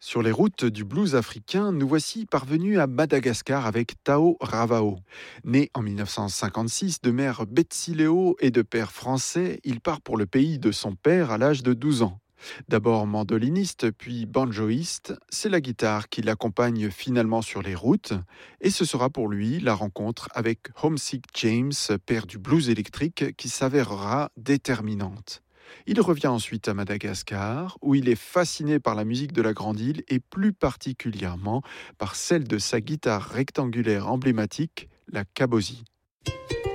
Sur les routes du blues africain, nous voici parvenus à Madagascar avec Tao Ravao. Né en 1956 de mère Betsileo et de père français, il part pour le pays de son père à l'âge de 12 ans. D'abord mandoliniste, puis banjoïste, c'est la guitare qui l'accompagne finalement sur les routes, et ce sera pour lui la rencontre avec Homesick James, père du blues électrique, qui s'avérera déterminante. Il revient ensuite à Madagascar, où il est fasciné par la musique de la Grande Île et plus particulièrement par celle de sa guitare rectangulaire emblématique, la cabosie.